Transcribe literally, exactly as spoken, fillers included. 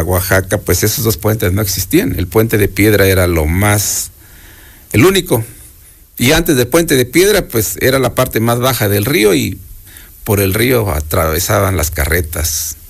Oaxaca, pues esos dos puentes no existían. El puente de piedra era lo más, el único. Y antes del puente de piedra, pues era la parte más baja del río y por el río atravesaban las carretas.